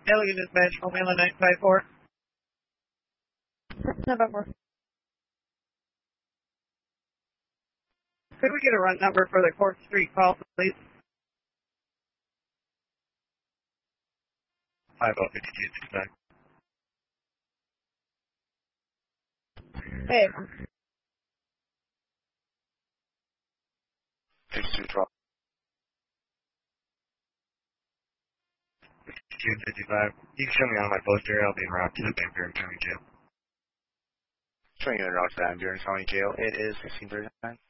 Alien Dispatch, Omela 954. November. Could we get a run number for the Court Street call, please? 5052 Hey. 6212. 5255. You can show me on my poster. I'll be en route to the Van Buren County Jail. Showing you en route to the Van Buren County Jail. It is 1639.